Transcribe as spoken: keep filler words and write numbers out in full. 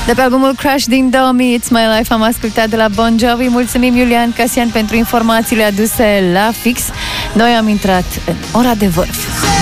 De pe albumul Crash din două mii, It's My Life, am ascultat de la Bon Jovi. Mulțumim, Iulian Casian, pentru informațiile aduse la fix. Noi am intrat în ora de vârf.